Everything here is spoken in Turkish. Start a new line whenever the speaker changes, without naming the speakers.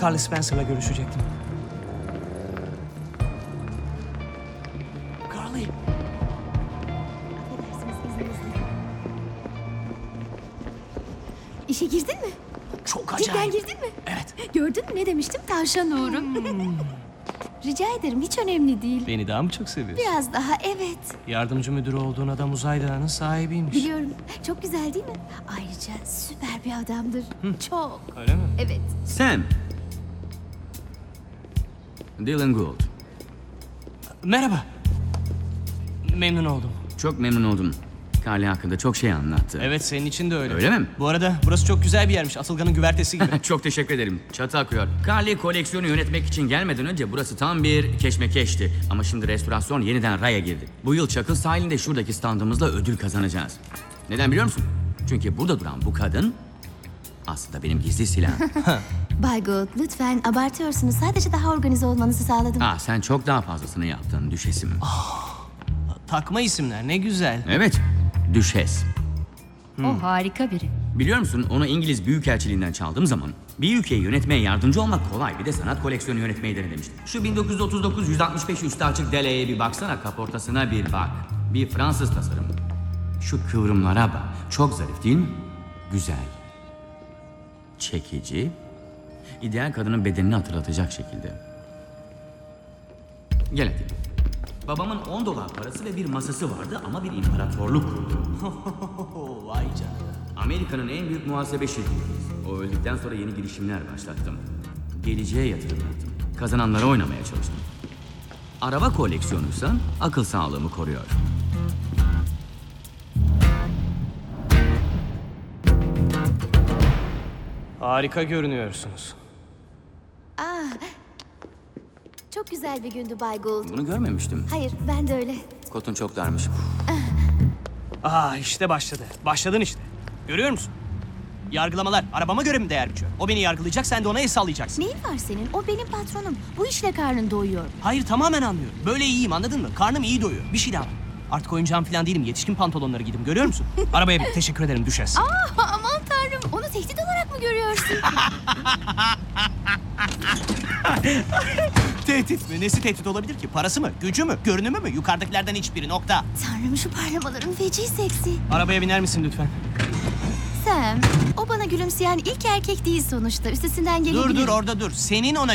Carl Spencer'la görüşecektim. Carly.
Affedersiniz, izninizle. İşe girdin mi?
Çok
Cidden
acayip.
girdin mi?
Evet.
Gördün mü ne demiştim? Tavşan uğru. Rica ederim, hiç önemli değil.
Beni daha mı çok seviyorsun?
Biraz daha, evet.
Yardımcı müdürü olduğun adam uzay dağının sahibiymiş.
Biliyorum. Çok güzel değil mi? Ayrıca süper bir adamdır. Çok.
Öyle mi?
Evet.
Sam. Dylan Gould.
Merhaba. Memnun oldum.
Çok memnun oldum. Carly hakkında çok şey anlattı.
Evet, senin için de öyle.
Öyle mi?
Bu arada burası çok güzel bir yermiş. Atılgan'ın güvertesi gibi.
Çok teşekkür ederim. Çatı akıyor. Carly koleksiyonu yönetmek için gelmeden önce burası tam bir keşmekeşti. Ama şimdi restorasyon yeniden raya girdi. Bu yıl Çakıl sahilinde şuradaki standımızla ödül kazanacağız. Neden biliyor musun? Çünkü burada duran bu kadın aslında benim gizli silahım.
Bay Gould, lütfen abartıyorsunuz. Sadece daha organize olmanızı sağladım.
Sen çok daha fazlasını yaptın düşesim.
Takma isimler ne güzel.
Evet, düşes.
O harika biri.
Biliyor musun onu İngiliz Büyükelçiliğinden çaldığım zaman bir ülkeyi yönetmeye yardımcı olmak kolay, bir de sanat koleksiyonu yönetmeyi dene demiştim. Şu 1939 165 üstü açık Dele'ye bir baksana, kaportasına bir bak. Bir Fransız tasarım. Şu kıvrımlara bak. Çok zarif değil mi? Güzel. Çekici. İdeal kadının bedenini hatırlatacak şekilde. Gel hadi. Babamın $10 parası ve bir masası vardı ama bir imparatorluk kurdu.
Vay canına.
Amerika'nın en büyük muhasebe şirketiyiz. O öldükten sonra yeni girişimler başlattım. Geleceğe yatırım yaptım. Kazananlara oynamaya çalıştım. Araba koleksiyonuysa akıl sağlığımı koruyor.
Harika görünüyorsunuz.
Çok güzel bir gündü Bay Gould.
Bunu görmemiştim.
Hayır, ben de öyle.
Kotun çok darmış.
İşte başladı. Başladın işte. Görüyor musun? Yargılamalar arabama göre mi değer biçiyor? O beni yargılayacak, sen de ona el sallayacaksın.
Neyin var senin? O benim patronum. Bu işle karnın doyuyor.
Hayır, tamamen anlıyorum. Böyle iyiyim, anladın mı? Karnım iyi doyuyor. Bir şey daha var. Artık oyuncağım falan değilim. Yetişkin pantolonları giydim. Görüyor musun? Arabaya bin. Teşekkür ederim, düşes.
Aman tanrım, onu tehdit olarak mı görüyorsun?
Tehdit mi? Nesi tehdit olabilir ki? Parası mı? Gücü mü? Görünümü mü? Yukarıdakilerden hiçbiri, nokta.
Tanrım, şu parlamaların feci seksi.
Arabaya biner misin lütfen?
Sam, o bana gülümseyen ilk erkek değil sonuçta. Üstesinden gelebilir.
Dur orada dur. Senin ona